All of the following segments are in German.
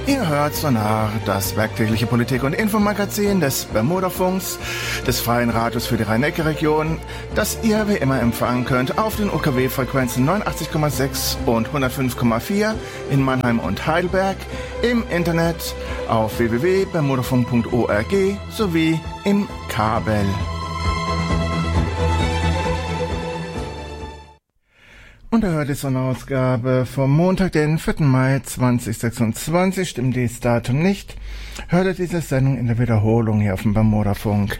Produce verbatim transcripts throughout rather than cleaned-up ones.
Ihr hört Sonar, das werktägliche Politik- und Infomagazin des Bermudafunks, des Freien Radios für die Rhein-Neckar-Region, das ihr wie immer empfangen könnt auf den U K W-Frequenzen neunundachtzig Komma sechs und hundertfünf Komma vier in Mannheim und Heidelberg, im Internet auf w w w punkt bermudafunk punkt org sowie im Kabel. Und da hört es eine Ausgabe vom Montag, den vierten Mai zweitausendsechsundzwanzig. Stimmt dieses Datum nicht, hört ihr diese Sendung in der Wiederholung hier auf dem Bermudafunk.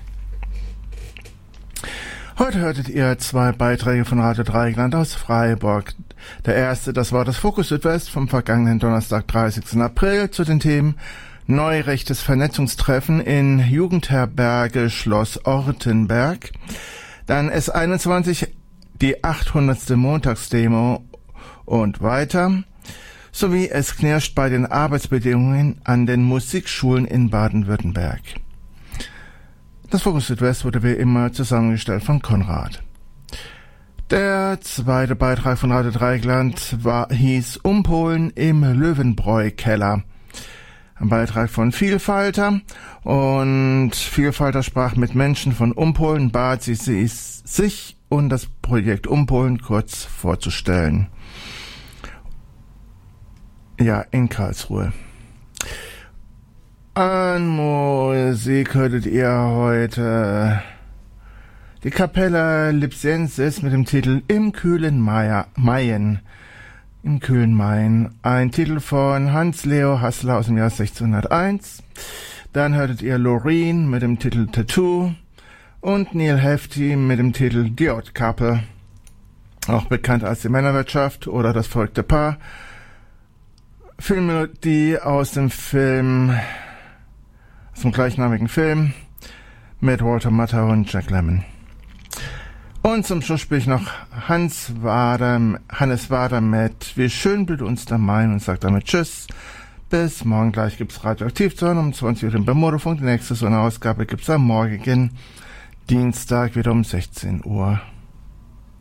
Heute hörtet ihr zwei Beiträge von Radio Dreieckland aus Freiburg. Der erste, das war das Fokus Südwest vom vergangenen Donnerstag, dreißigsten April, zu den Themen Neurechtes Vernetzungstreffen in Jugendherberge Schloss Ortenberg. Dann S einundzwanzig, die achthundertste Montagsdemo und weiter, sowie es knirscht bei den Arbeitsbedingungen an den Musikschulen in Baden-Württemberg. Das Fokus Südwest wurde wie immer zusammengestellt von Konrad. Der zweite Beitrag von Radio Dreieckland war, hieß Umpolen im Löwenbräu-Keller. Ein Beitrag von Vielfalter, und Vielfalter sprach mit Menschen von Umpolen, bat sie, sie sich und das Projekt Umpolen kurz vorzustellen. Ja, in Karlsruhe. An Musik hörtet ihr heute die Capella Lipsensis mit dem Titel Im kühlen Mayen. Im kühlen Main. Ein Titel von Hans-Leo Hassler aus dem Jahr sechzehnhunderteins. Dann hörtet ihr Loreen mit dem Titel Tattoo und Neil Hefti mit dem Titel Die Couple, auch bekannt als die Männerwirtschaft oder das verrückte Paar. Filmmelodie aus dem Film, aus dem gleichnamigen Film mit Walter Matthau und Jack Lemmon. Und zum Schluss spiele ich noch Hans Wader, Hannes Wader mit Wie schön blüht uns der Main und sagt damit Tschüss. Bis morgen gleich gibt's Radioaktiv zu hören um zwanzig Uhr den Bermudafunk. Die nächste so eine Ausgabe gibt's am morgigen Dienstag wieder um sechzehn Uhr.